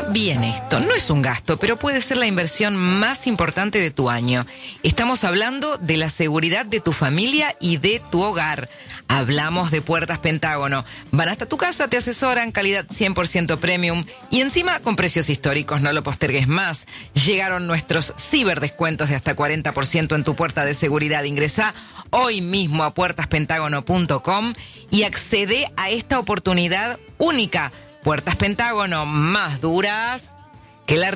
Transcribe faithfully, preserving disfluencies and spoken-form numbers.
bien esto, no es un gasto, pero puede ser la inversión más importante de tu año. Estamos hablando de la seguridad de tu familia y de tu hogar. Hablamos de Puertas Pentágono. Van hasta tu casa, te asesoran, calidad cien por ciento premium y encima con precios históricos, no lo postergues más. Llegaron nuestros ciberdescuentos de hasta cuarenta por ciento en tu puerta de seguridad. Ingresá hoy mismo a puertas pentágono punto com y accede a esta oportunidad única. Puertas Pentágono, más duras que la